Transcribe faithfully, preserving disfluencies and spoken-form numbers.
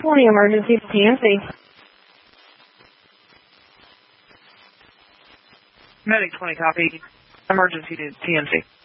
twenty, emergency to T N C. Medic twenty, copy. Emergency to T N C.